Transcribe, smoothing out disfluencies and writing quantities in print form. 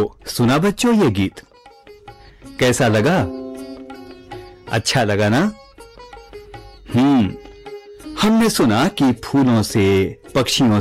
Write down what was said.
सुना बच्चों ये गीत, कैसा लगा? अच्छा लगा ना? हमने सुना कि फूलों से, पक्षियों